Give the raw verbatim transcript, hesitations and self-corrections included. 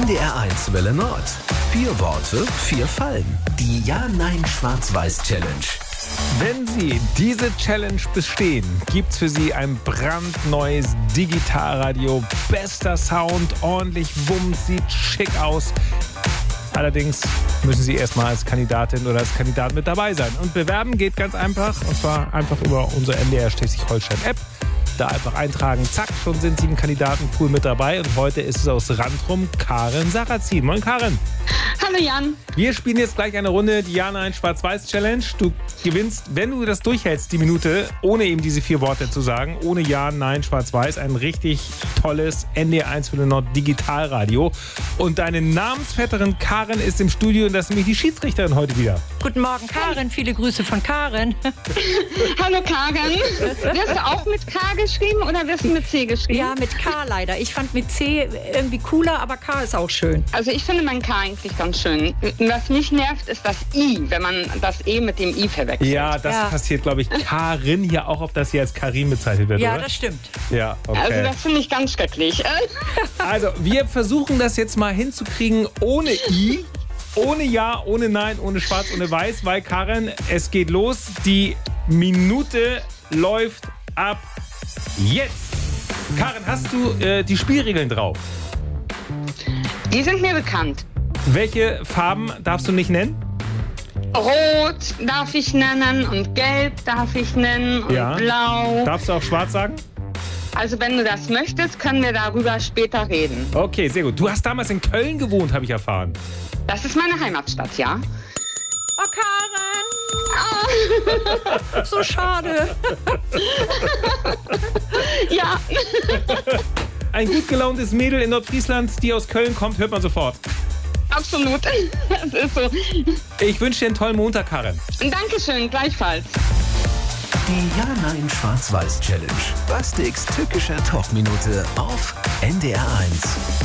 N D R eins Welle Nord. Vier Worte, vier Fallen. Die Ja-Nein-Schwarz-Weiß-Challenge. Wenn Sie diese Challenge bestehen, gibt's für Sie ein brandneues Digitalradio. Bester Sound, ordentlich Wumms, sieht schick aus. Allerdings müssen Sie erstmal als Kandidatin oder als Kandidat mit dabei sein. Und bewerben geht ganz einfach, und zwar einfach über unsere N D R Schleswig-Holstein-App. Da einfach eintragen, zack, schon sind Sie im Kandidatenpool mit dabei. Und heute ist es aus Randrum Karin Sarrazin. Moin Karin. Hallo Jan. Wir spielen jetzt gleich eine Runde die Ja-Nein-Schwarz-Weiß-Challenge. Du gewinnst, wenn du das durchhältst, die Minute, ohne eben diese vier Worte zu sagen, ohne Ja, Nein, Schwarz-Weiß, ein richtig tolles N D R eins Welle Nord Digitalradio. Und deine Namensvetterin Karin ist im Studio und das ist nämlich die Schiedsrichterin heute wieder. Guten Morgen, Karin. Viele Grüße von Karin. Hallo Karin. Wirst du auch mit K geschrieben oder wirst du mit C geschrieben? Ja, mit K leider. Ich fand mit C irgendwie cooler, aber K ist auch schön. Also ich finde mein K eigentlich ganz schön. Was mich nervt, ist das I, wenn man das E mit dem I verwechselt. Ja, das Ja. passiert, glaube ich, Karin hier auch, auf das hier als Karin bezeichnet wird, Ja, oder? das stimmt. Ja, okay. Also das finde ich ganz schrecklich. Also, wir versuchen das jetzt mal hinzukriegen ohne I, ohne Ja, ohne Nein, ohne Schwarz, ohne Weiß, weil Karin, es geht los. Die Minute läuft ab jetzt. Karin, hast du äh, die Spielregeln drauf? Die sind mir bekannt. Welche Farben darfst du nicht nennen? Rot darf ich nennen und Gelb darf ich nennen und Ja. Blau. Darfst du auch schwarz sagen? Also wenn du das möchtest, können wir darüber später reden. Okay, sehr gut. Du hast damals in Köln gewohnt, habe ich erfahren. Das ist meine Heimatstadt, ja? Oh, Karin! So schade. Ja. Ein gut gelauntes Mädel in Nordfriesland, die aus Köln kommt, hört man sofort. Absolut. Das ist so. Ich wünsche dir einen tollen Montag, Karin. Dankeschön, gleichfalls. Die Ja-Nein-Schwarz-Weiß-Challenge. Bastiks tückischer Talkminute auf N D R eins.